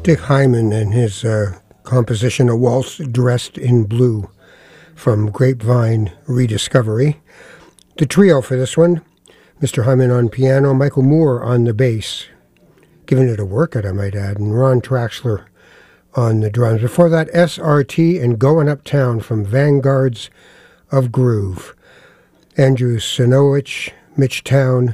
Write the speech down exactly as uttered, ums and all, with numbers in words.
Dick Hyman and his uh, composition A Waltz Dressed in Blue from Grapevine Rediscovery. The trio for this one, Mister Hyman on piano, Michael Moore on the bass, giving it a workout I might add, and Ron Traxler on the drums. Before that, S R T and Going Uptown from Vanguards of Groove. Andrew Sinowich, Mitch Town,